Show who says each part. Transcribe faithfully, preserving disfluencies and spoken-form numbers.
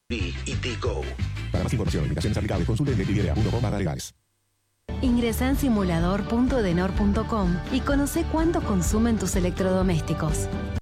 Speaker 1: y Tigo.
Speaker 2: Para más información, limitaciones aplicables, consulte en idea punto com barra legales.
Speaker 3: Ingresa en simulador punto denor punto com y conoce cuánto consumen tus electrodomésticos.